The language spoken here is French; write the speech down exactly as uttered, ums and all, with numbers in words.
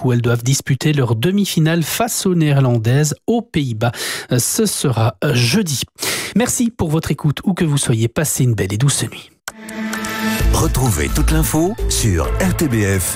Danemark où elles doivent disputer leur demi-finale face aux Néerlandaises aux Pays-Bas. Ce sera jeudi. Merci pour votre écoute, où que vous soyez. Passez une belle et douce nuit. Retrouvez toute l'info sur r t b f